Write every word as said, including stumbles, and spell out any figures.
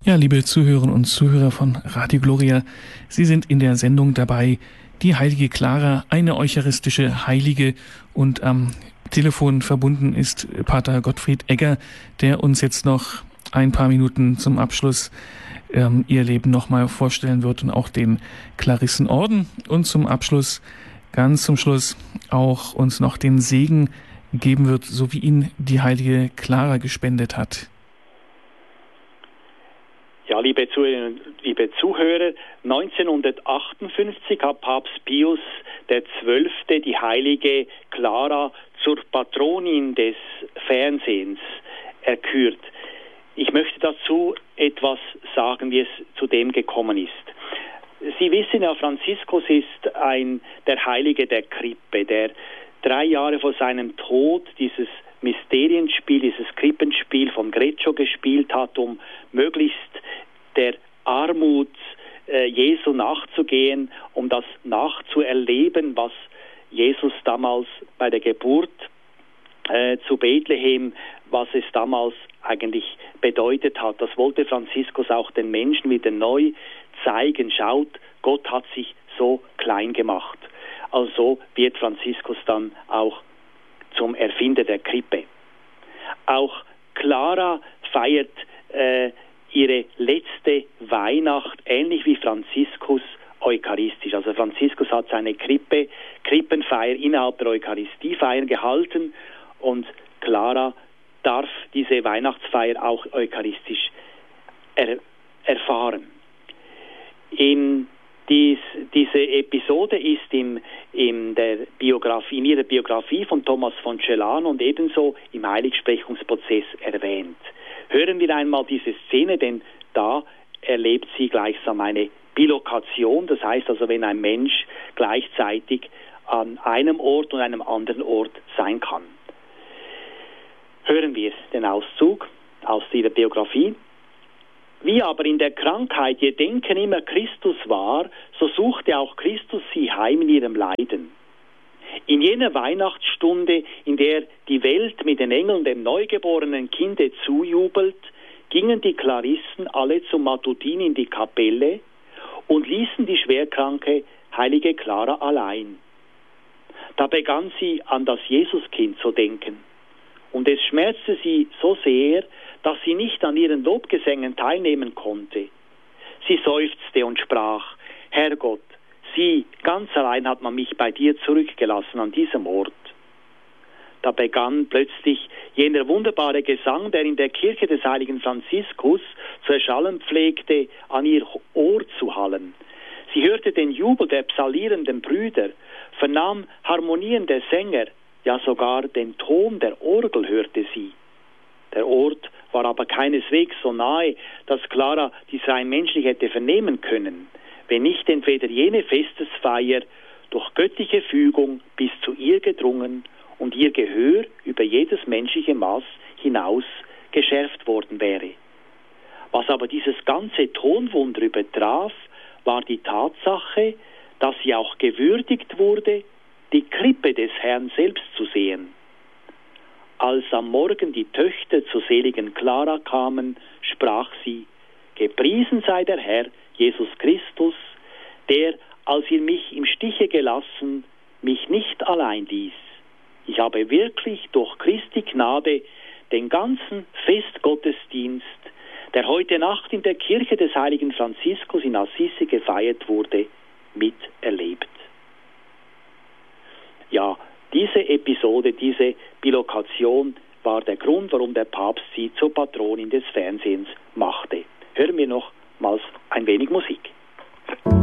Ja, liebe Zuhörerinnen und Zuhörer von Radio Gloria, Sie sind in der Sendung dabei, die heilige Clara, eine eucharistische Heilige, und am Telefon verbunden ist Pater Gottfried Egger, der uns jetzt noch ein paar Minuten zum Abschluss ähm, ihr Leben nochmal vorstellen wird und auch den Klarissenorden und zum Abschluss, ganz zum Schluss, auch uns noch den Segen geben wird, so wie ihn die heilige Clara gespendet hat. Ja, liebe Zuhörerinnen, liebe Zuhörer, neunzehnhundertachtundfünfzig hat Papst Pius der Zwölfte die heilige Clara zur Patronin des Fernsehens erkürt. Ich möchte dazu etwas sagen, wie es zu dem gekommen ist. Sie wissen ja, Franziskus ist ein der Heilige der Krippe, der drei Jahre vor seinem Tod dieses Mysterienspiel, dieses Krippenspiel von Greccio gespielt hat, um möglichst der Armut äh, Jesu nachzugehen, um das nachzuerleben, was Jesus damals bei der Geburt äh, zu Bethlehem, was es damals eigentlich bedeutet hat. Das wollte Franziskus auch den Menschen wieder neu zeigen. Schaut, Gott hat sich so klein gemacht. Also wird Franziskus dann auch zum Erfinder der Krippe. Auch Clara feiert äh, ihre letzte Weihnacht, ähnlich wie Franziskus, eucharistisch. Also Franziskus hat seine Krippe, Krippenfeier innerhalb der Eucharistiefeier gehalten und Clara darf diese Weihnachtsfeier auch eucharistisch er, erfahren. In dies, diese Episode ist im, in, der Biografie, in ihrer Biografie von Thomas von Celano und ebenso im Heiligsprechungsprozess erwähnt. Hören wir einmal diese Szene, denn da erlebt sie gleichsam eine Bilokation, das heißt also, wenn ein Mensch gleichzeitig an einem Ort und einem anderen Ort sein kann. Hören wir den Auszug aus ihrer Biografie. Wie aber in der Krankheit ihr Denken immer Christus war, so suchte auch Christus sie heim in ihrem Leiden. In jener Weihnachtsstunde, in der die Welt mit den Engeln dem neugeborenen Kinde zujubelt, gingen die Klarissen alle zum Matutin in die Kapelle und ließen die schwerkranke heilige Clara allein. Da begann sie an das Jesuskind zu denken. Und es schmerzte sie so sehr, dass sie nicht an ihren Lobgesängen teilnehmen konnte. Sie seufzte und sprach: Herrgott, sieh, ganz allein hat man mich bei dir zurückgelassen an diesem Ort. Da begann plötzlich jener wunderbare Gesang, der in der Kirche des heiligen Franziskus zu erschallen pflegte, an ihr Ohr zu hallen. Sie hörte den Jubel der psallierenden Brüder, vernahm Harmonien der Sänger, ja sogar den Ton der Orgel hörte sie. Der Ort war aber keineswegs so nahe, dass Clara dies rein menschlich hätte vernehmen können, wenn nicht entweder jene Festesfeier durch göttliche Fügung bis zu ihr gedrungen und ihr Gehör über jedes menschliche Maß hinaus geschärft worden wäre. Was aber dieses ganze Tonwunder übertraf, war die Tatsache, dass sie auch gewürdigt wurde, die Krippe des Herrn selbst zu sehen. Als am Morgen die Töchter zur seligen Clara kamen, sprach sie: Gepriesen sei der Herr, Jesus Christus, der, als ihr mich im Stiche gelassen, mich nicht allein ließ. Ich habe wirklich durch Christi Gnade den ganzen Festgottesdienst, der heute Nacht in der Kirche des heiligen Franziskus in Assisi gefeiert wurde, miterlebt. Ja, diese Episode, diese Bilokation war der Grund, warum der Papst sie zur Patronin des Fernsehens machte. Hören wir noch mal ein wenig Musik.